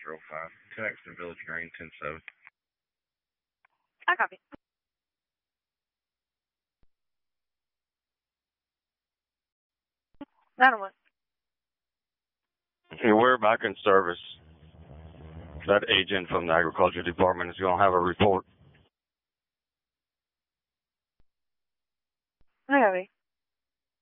5. Connects to Village Green 10-7. I copy. 901. Hey, we're back in service. That agent from the Agriculture Department is going to have a report. I copy.